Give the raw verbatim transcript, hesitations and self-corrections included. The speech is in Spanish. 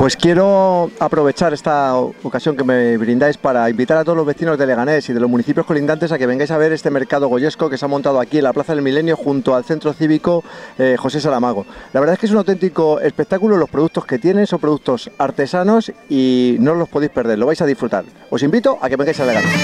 Pues quiero aprovechar esta ocasión que me brindáis para invitar a todos los vecinos de Leganés y de los municipios colindantes a que vengáis a ver este mercado goyesco que se ha montado aquí en la Plaza del Milenio junto al Centro Cívico eh, José Saramago. La verdad es que es un auténtico espectáculo, los productos que tienen son productos artesanos y no los podéis perder, lo vais a disfrutar. Os invito a que vengáis a Leganés.